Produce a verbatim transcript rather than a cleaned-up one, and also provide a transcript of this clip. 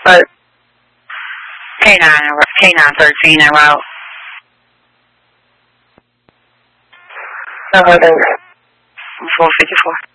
route. K nine, K nine thirteen, en route. No, thanks. four fifty-four.